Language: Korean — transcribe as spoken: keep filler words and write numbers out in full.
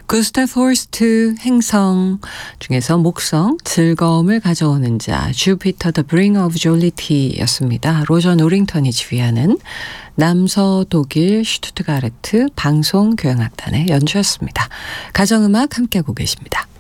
구스타프 호르스트 행성 중에서 목성, 즐거움을 가져오는 자, 주피터 The Bringer of Jolity였습니다. 로저 노링턴이 지휘하는 남서독일 슈투트가르트 방송교향악단의 연주였습니다. 가정음악 함께하고 계십니다.